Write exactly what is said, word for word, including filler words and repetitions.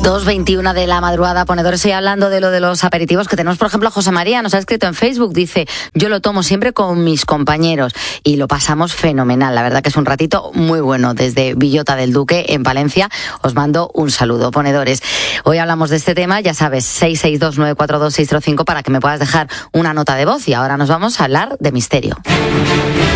dos veintiuno de la madrugada, ponedores. Estoy hablando de lo de los aperitivos que tenemos. Por ejemplo, José María nos ha escrito en Facebook, dice: yo lo tomo siempre con mis compañeros y lo pasamos fenomenal. La verdad que es un ratito muy bueno. Desde Villota del Duque, en Palencia, os mando un saludo, ponedores. Hoy hablamos de este tema, ya sabes, seis seis dos nueve cuatro dos seis cero cinco para que me puedas dejar una nota de voz. Y ahora nos vamos a hablar de misterio.